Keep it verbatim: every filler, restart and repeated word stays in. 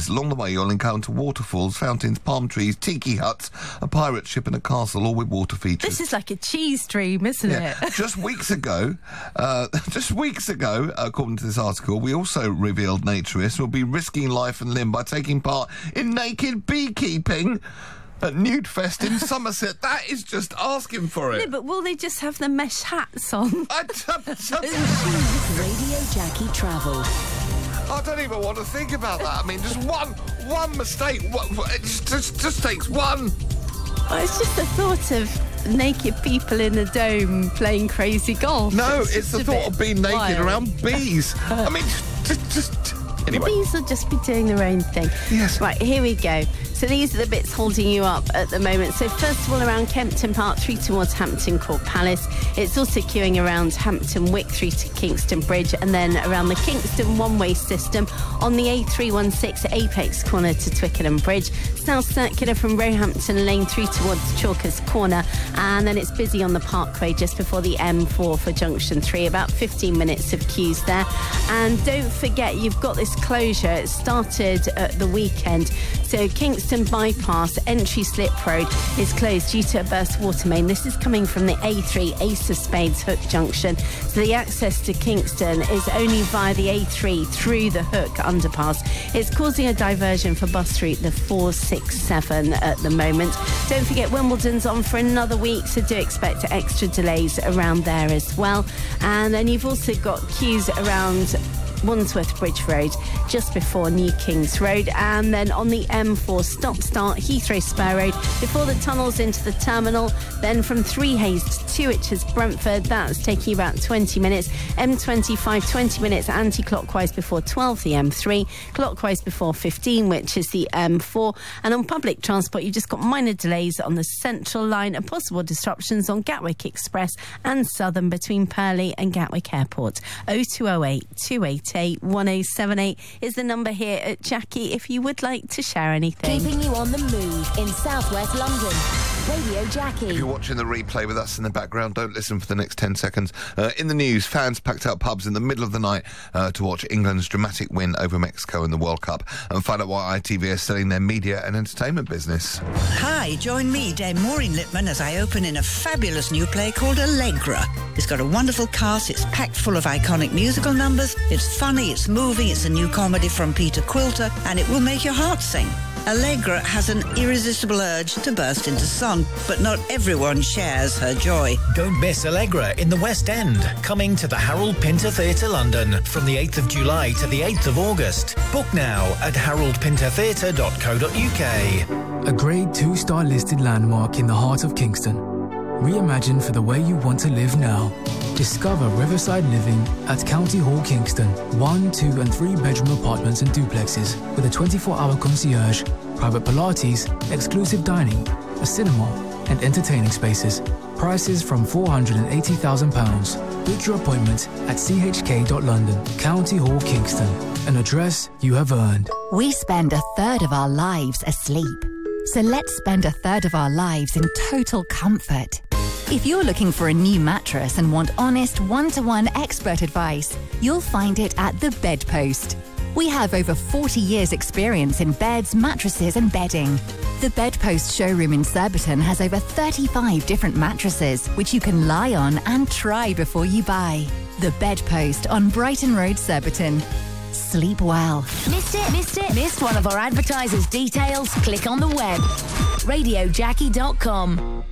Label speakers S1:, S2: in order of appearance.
S1: Along the way, you'll encounter waterfalls, fountains, palm trees, tiki huts, a pirate ship and a castle, all with water features.
S2: This is like a cheese dream, isn't
S1: Yeah.
S2: it?
S1: Just weeks ago, uh, just weeks ago, according to this article, we also revealed naturists will be risking life and limb by taking part in naked beekeeping at Nude Fest in Somerset. That is just asking for it.
S2: No, but will they just have the mesh hats on?
S1: I, just,
S3: Radio Jackie Travel.
S1: I don't even want to think about that. I mean, just one one mistake. What, it just, just takes one.
S2: Well, it's just the thought of naked people in a dome playing crazy golf.
S1: No,
S2: it's,
S1: it's the
S2: just a
S1: thought
S2: bit
S1: of being naked
S2: wild.
S1: around bees. I mean, just... just anyway.
S2: The bees will just be doing their own thing.
S1: Yes.
S2: Right, here we go. So these are the bits holding you up at the moment. So first of all, around Kempton Park through towards Hampton Court Palace. It's also queuing around Hampton Wick through to Kingston Bridge, and then around the Kingston one-way system on the A three one six Apex Corner to Twickenham Bridge. South Circular from Roehampton Lane through towards Chalkers Corner, and then it's busy on the Parkway just before the M four for Junction three. About fifteen minutes of queues there. And don't forget, you've got this closure. It started at the weekend. So Kingston Bypass, Entry Slip Road is closed due to a burst water main. This is coming from the A three Ace of Spades Hook Junction. So the access to Kingston is only via the A three through the Hook underpass. It's causing a diversion for bus route the four six seven at the moment. Don't forget, Wimbledon's on for another week, so do expect extra delays around there as well. And then you've also got queues around Wandsworth Bridge Road just before New Kings Road, and then on the M four stop-start Heathrow Spur Road before the tunnels into the terminal. Then from Three Hayes to Twitchers Brentford, that's taking about twenty minutes. M twenty-five, twenty minutes anti-clockwise before twelve, the M three, clockwise before fifteen, which is the M four. And on public transport, you've just got minor delays on the Central Line and possible disruptions on Gatwick Express and Southern between Purley and Gatwick Airport. oh two oh eight, two eight eight, one oh seven eight is the number here at Jackie if you would like to share anything.
S3: Keeping you on the move in southwest London. Radio Jackie.
S1: If you're watching the replay with us in the background, don't listen for the next ten seconds. Uh, in the news, fans packed out pubs in the middle of the night uh, to watch England's dramatic win over Mexico in the World Cup, and find out why I T V are selling their media and entertainment business.
S4: Hi, join me, Dame Maureen Lipman, as I open in a fabulous new play called Allegra. It's got a wonderful cast, it's packed full of iconic musical numbers, it's funny, it's moving, it's a new comedy from Peter Quilter, and it will make your heart sing. Allegra has an irresistible urge to burst into song, but not everyone shares her joy.
S5: Don't miss Allegra in the West End, coming to the Harold Pinter Theatre London from the eighth of July to the eighth of August. Book now at harold pinter theatre dot co dot uk.
S6: A grade two-star listed landmark in the heart of Kingston. Reimagine for the way you want to live now. Discover Riverside Living at County Hall Kingston. One, two and three bedroom apartments and duplexes with a twenty-four hour concierge, private Pilates, exclusive dining, a cinema and entertaining spaces. Prices from four hundred eighty thousand pounds. Book your appointment at c h k dot london. County Hall Kingston. An address you have earned.
S7: We spend a third of our lives asleep. So let's spend a third of our lives in total comfort. If you're looking for a new mattress and want honest, one-to-one expert advice, you'll find it at The Bedpost. We have over forty years experience in beds, mattresses and bedding. The Bedpost showroom in Surbiton has over thirty-five different mattresses, which you can lie on and try before you buy. The Bedpost on Brighton Road, Surbiton. Sleep well.
S3: Missed it? Missed it? Missed one of our advertisers' details? Click on the web. radio jackie dot com.